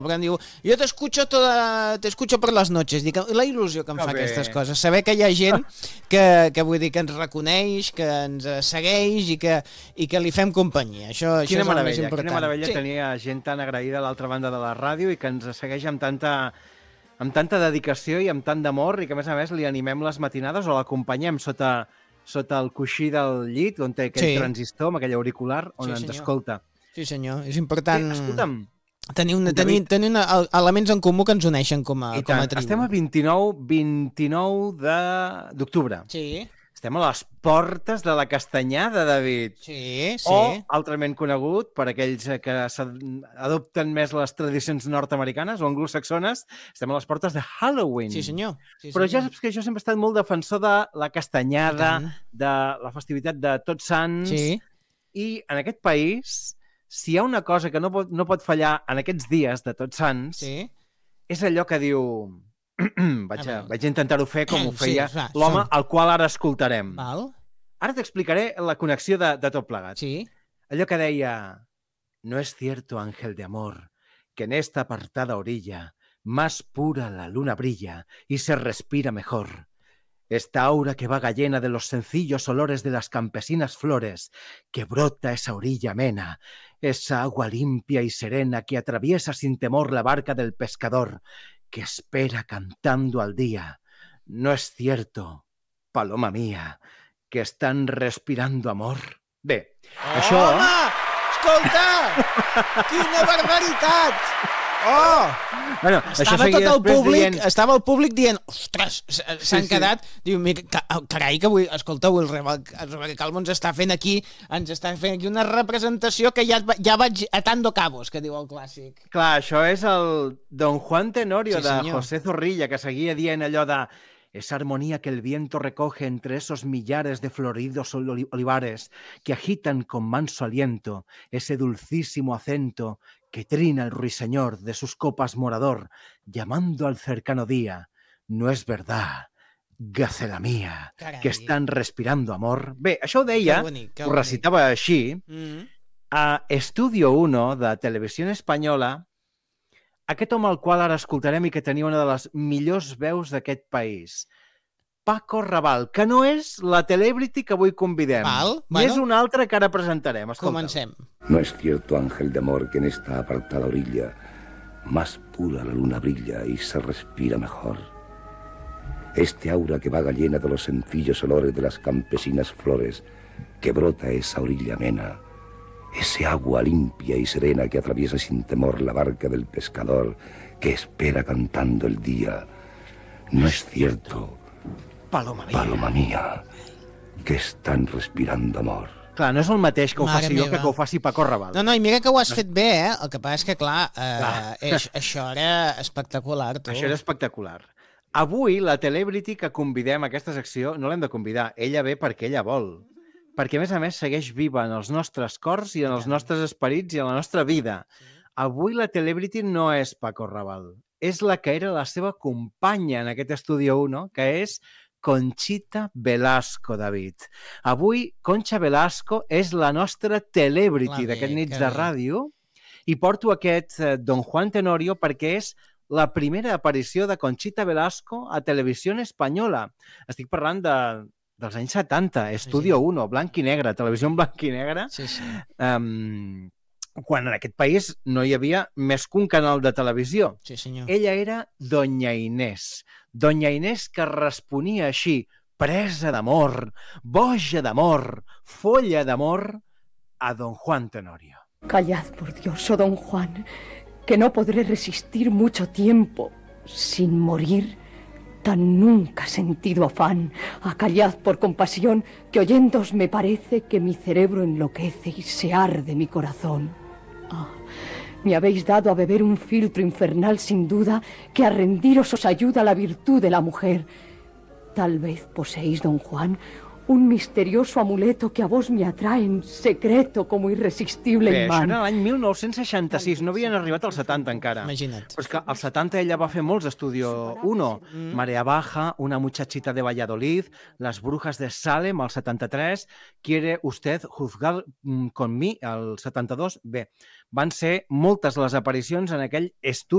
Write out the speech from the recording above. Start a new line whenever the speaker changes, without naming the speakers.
Perquè em diu, jo t'escucho per les noches. Dic, la il·lusió que em fa aquestes coses. Saber que hi ha gent que vull dir que ens reconeix, que ens segueix i que li fem companyia. Això és el més important.
Quina meravella tenir gent tan agraïda a l'altra banda de la ràdio i que ens segueix amb tanta dedicació i amb tant d'amor i que, a més, li animem les matinades o l'acompanyem sota el coixí del llit, on té aquell transistor, amb aquell auricular, on ens escolta.
Sí, senyor. És important... Escolta'm, tenir elements en comú que ens uneixen com a tribu.
Estem a 29 d'octubre.
Sí.
Estem a les portes de la Castanyada, David.
Sí.
O, altrament conegut, per aquells que adopten més les tradicions nord-americanes o anglosaxones, estem a les portes de Halloween.
Sí, senyor.
Però ja saps que jo sempre he estat molt defensor de la Castanyada, de la festivitat de Tots Sants, i en aquest país... Si hi ha una cosa que no pot fallar en aquests dies de Tots Sants, és allò que diu... Vaig intentar-ho fer com ho feia l'home al qual ara escoltarem. Ara t'explicaré la connexió de tot plegat. Allò que deia... No es cierto, ángel de amor, que en esta apartada orilla más pura la luna brilla y se respira mejor. Esta aura que vaga llena de los sencillos olores de las campesinas flores, que brota esa orilla amena, esa agua limpia y serena que atraviesa sin temor la barca del pescador, que espera cantando al día. No es cierto, paloma mía, que están respirando amor. Bé, això...
Home! Escolta! Quina barbaritat!
Bueno,
estava el públic dient, ostres, s'han quedat, diu, carai, que avui, escolta, avui el Rebel Calvo ens està fent aquí una representació que ja vaig atando cabos, que diu el clàssic.
Clar, això és el Don Juan Tenorio de José Zorrilla, que seguia dient allò de esa armonía que el viento recoge entre esos millares de floridos olivares que agitan con manso aliento ese dulcísimo acento que trina el ruiseñor de sus copas morador, llamando al cercano día. No es verdad, gacela mía, que están respirando amor. Bé, això ho deia, ho recitava així, a Estudio 1 de Televisió Espanyola, aquest home al qual ara escoltarem i que tenia una de les millors veus d'aquest país. Paco Raval, que no és la celebrity que avui convidem. Ni és una altra que ara presentarem.
Comencem.
No es cierto, ángel de amor, que en esta apartada orilla más pura la luna brilla y se respira mejor. Este aura que vaga llena de los sencillos olores de las campesinas flores, que brota esa orilla amena, ese agua limpia y serena que atraviesa sin temor la barca del pescador, que espera cantando el día. No es cierto, paloma mía, que están respirando amor.
Clar, no és el mateix que ho faci jo que ho faci Paco Raval.
No, i mira que ho has fet bé, eh? El que passa és que, clar, això era espectacular, tu.
Això era espectacular. Avui, la celebrity que convidem a aquesta secció no l'hem de convidar. Ella ve perquè ella vol. Perquè, a més, segueix viva en els nostres cors i en els nostres esperits i en la nostra vida. Avui la celebrity no és Paco Raval. És la que era la seva companya en aquest Estudio 1, que és Conxita Velasco, David. Avui, Conxa Velasco és la nostra celebrity d'aquest nits de ràdio i porto aquest Don Juan Tenorio perquè és la primera aparició de Conxita Velasco a Televisió Espanyola. Estic parlant dels anys 70, Estudio 1, blanc i negre, televisió en blanc i negre, quan en aquest país no hi havia més que un canal de televisió.
Sí, senyor.
Ella era Doña Inés. Doña Inés que responia així, presa d'amor, boja d'amor, folla d'amor, a Don Juan Tenorio.
Callad, por Dios, oh Don Juan, que no podré resistir mucho tiempo sin morir. Tan nunca sentido afán. Acallad por compasión, que oyéndoos me parece que mi cerebro enloquece y se arde mi corazón. Me habéis dado a beber un filtro infernal sin duda, que a rendiros os ayuda la virtud de la mujer. Tal vez poseéis, don Juan, un misterioso amuleto que a vos me atrae en secreto como irresistible imán.
Bé, això era l'any 1966, no havien arribat als 70 encara.
Imagina't.
Però és que als 70 ella va fer molts Estudio 1. Marea Baja, Una muchachita de Valladolid, Las brujas de Salem, al 73, Quiere usted juzgar con mi, al 72. Bé, van ser moltes les aparicions en aquell estudi